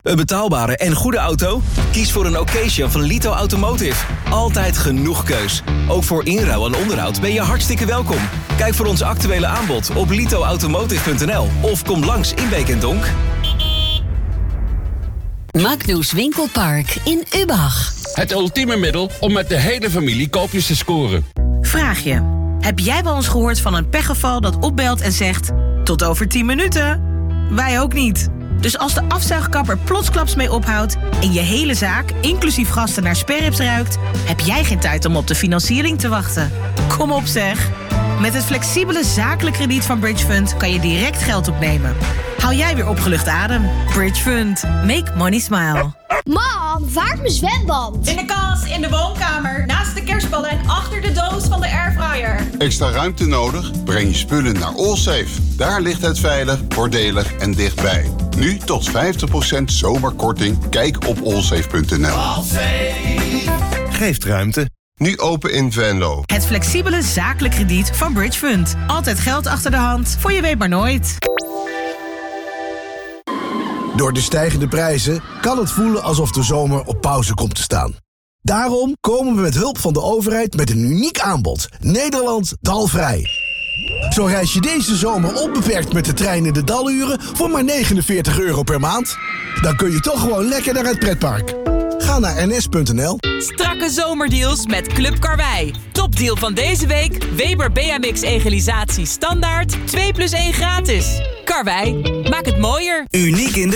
Een betaalbare en goede auto? Kies voor een Occasion van Lito Automotive. Altijd genoeg keus. Ook voor inruil en onderhoud ben je hartstikke welkom. Kijk voor ons actuele aanbod op litoautomotive.nl of kom langs in Beek en Donk. Magnoes Winkelpark in Ubach. Het ultieme middel om met de hele familie koopjes te scoren. Vraag je, heb jij wel eens gehoord van een pechgeval dat opbelt en zegt... tot over 10 minuten? Wij ook niet. Dus als de afzuigkapper plotsklaps mee ophoudt... en je hele zaak, inclusief gasten, naar sperrips ruikt... heb jij geen tijd om op de financiering te wachten. Kom op zeg. Met het flexibele zakelijk krediet van Bridge Fund... kan je direct geld opnemen. Haal jij weer opgelucht adem. Bridge Fund. Make money smile. Mam, waar is mijn zwembad? In de kast, in de woonkamer, naast de kerstballen en achter de doos van de airfryer. Extra ruimte nodig? Breng je spullen naar Allsafe. Daar ligt het veilig, voordelig en dichtbij. Nu tot 50% zomerkorting. Kijk op allsafe.nl. Geeft ruimte. Nu open in Venlo. Het flexibele zakelijk krediet van Bridge Fund. Altijd geld achter de hand, voor je weet maar nooit. Door de stijgende prijzen kan het voelen alsof de zomer op pauze komt te staan. Daarom komen we met hulp van de overheid met een uniek aanbod. Nederland dalvrij. Zo reis je deze zomer onbeperkt met de trein in de daluren voor maar €49 per maand. Dan kun je toch gewoon lekker naar het pretpark. Ga naar ns.nl. Strakke zomerdeals met Club Karwei. Topdeal van deze week. Weber BMX Egalisatie standaard. 2+1 gratis. Karwei, maak het mooier. Uniek in